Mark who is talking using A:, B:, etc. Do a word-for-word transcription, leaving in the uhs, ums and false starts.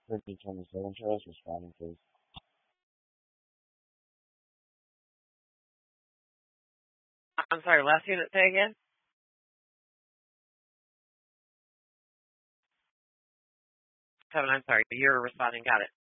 A: thirteen twenty-seven, Charles responding, please.
B: I'm sorry, last unit, say again? Seven, I'm sorry, you're responding, got it.